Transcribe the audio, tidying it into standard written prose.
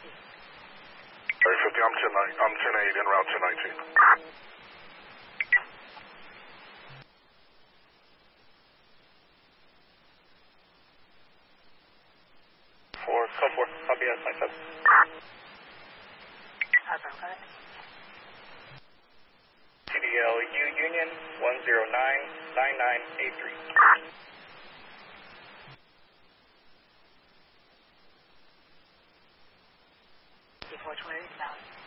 Area 50, I'm 10-8 en route 1019. Code 4, copy as 97. CDL U Union 1099983. C420 south.